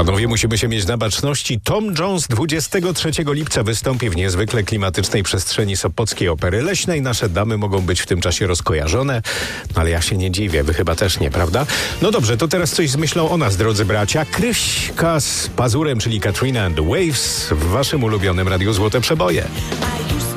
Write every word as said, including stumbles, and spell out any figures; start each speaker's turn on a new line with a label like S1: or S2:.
S1: Panowie, musimy się mieć na baczności. Tom Jones dwudziestego trzeciego lipca wystąpi w niezwykle klimatycznej przestrzeni Sopockiej Opery Leśnej. Nasze damy mogą być w tym czasie rozkojarzone, ale ja się nie dziwię, wy chyba też nie, prawda? No dobrze, to teraz coś z myślą o nas, drodzy bracia. Kryśka z Pazurem, czyli Katrina and the Waves w waszym ulubionym Radiu Złote Przeboje.